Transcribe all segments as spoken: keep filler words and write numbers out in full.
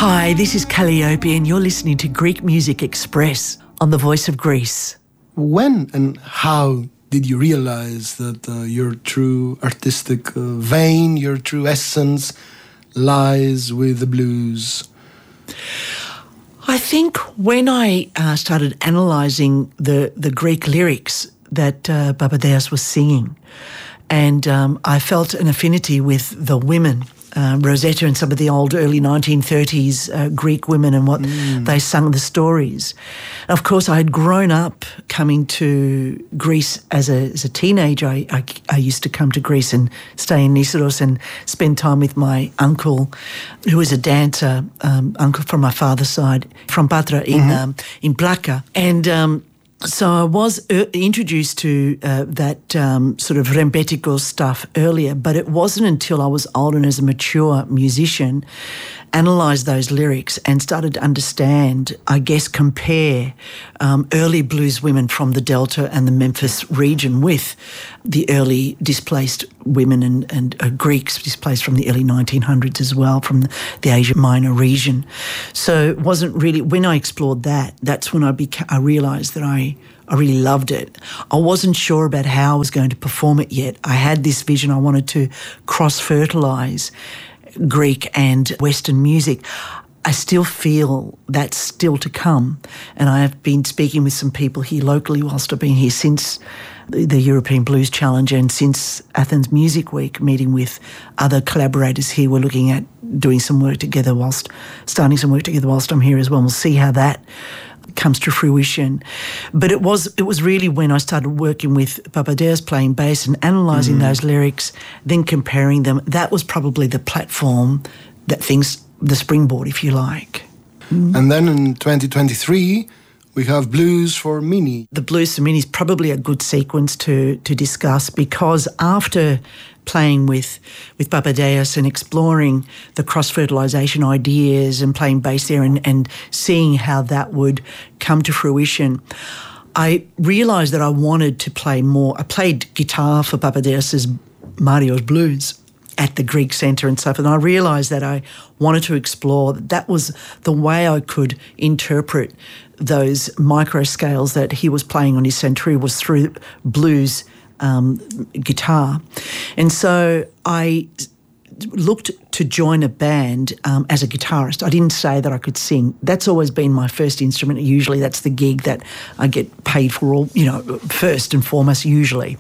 Hi, this is Calliope and you're listening to Greek Music Express on The Voice of Greece. When and how did you realize that uh, your true artistic uh, vein, your true essence lies with the blues? I think when I uh, started analysing the, the Greek lyrics that uh, Papadéas was singing, and um, I felt an affinity with the women, uh, Rosetta and some of the old early nineteen thirties uh, Greek women and what mm. they sung the stories. And of course, I had grown up coming to Greece as a, as a teenager. I, I, I used to come to Greece and stay in Niceros and spend time with my uncle, who was a dancer, um, uncle from my father's side, from Patra in, mm-hmm. um, in Plaka. And um, so I was uh, introduced to uh, that um, sort of rembetiko stuff earlier, but it wasn't until I was older and as a mature musician, analysed those lyrics and started to understand, I guess, compare um, early blues women from the Delta and the Memphis region with the early displaced women and, and uh, Greeks displaced from the early nineteen hundreds as well, from the, the Asia Minor region. So it wasn't really, when I explored that, that's when I beca- I realised that I I really loved it. I wasn't sure about how I was going to perform it yet. I had this vision. I wanted to cross-fertilise Greek and Western music. I still feel that's still to come. And I have been speaking with some people here locally whilst I've been here since the, the European Blues Challenge and since Athens Music Week, meeting with other collaborators here. We're looking at doing some work together whilst, starting some work together whilst I'm here as well. We'll see how that comes to fruition. But it was it was really when I started working with Papadéas playing bass and analysing mm. those lyrics, then comparing them. That was probably the platform that things, the springboard, if you like. Mm. And then in twenty twenty-three, we have Blues for Mini. The Blues for Mini is probably a good sequence to to discuss, because after playing with with Papadéas and exploring the cross-fertilisation ideas and playing bass there and, and seeing how that would come to fruition, I realised that I wanted to play more. I played guitar for Papadéas' Mario's Blues at the Greek Centre and stuff, and I realised that I wanted to explore that. That was the way I could interpret those micro scales that he was playing on his century, was through blues Um, guitar. And so I looked to join a band um, as a guitarist. I didn't say that I could sing. That's always been my first instrument. Usually that's the gig that I get paid for, all, you know, first and foremost, usually.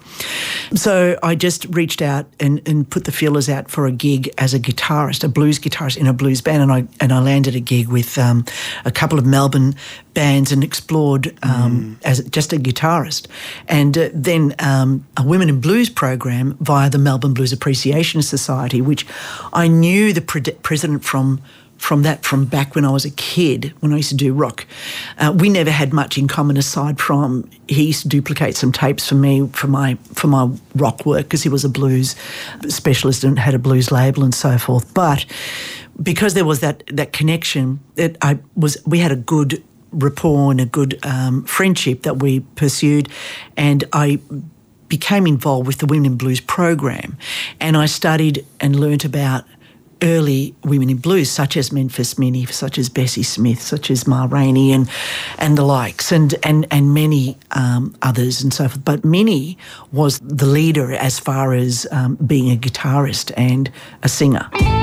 So I just reached out and, and put the feelers out for a gig as a guitarist, a blues guitarist in a blues band, and I and I landed a gig with um, a couple of Melbourne bands and explored um, mm. as just a guitarist. And uh, then um, a Women in Blues program via the Melbourne Blues Appreciation Society, which I knew the pre- president from from that from back when I was a kid, when I used to do rock. Uh, we never had much in common aside from he used to duplicate some tapes for me for my for my rock work, because he was a blues specialist and had a blues label and so forth. But because there was that that connection, that I was we had a good rapport and a good um, friendship that we pursued, and I became involved with the Women in Blues program, and I studied and learnt about early women in blues, such as Memphis Minnie, such as Bessie Smith, such as Ma Rainey, and and the likes, and and and many um, others and so forth. But Minnie was the leader as far as um, being a guitarist and a singer.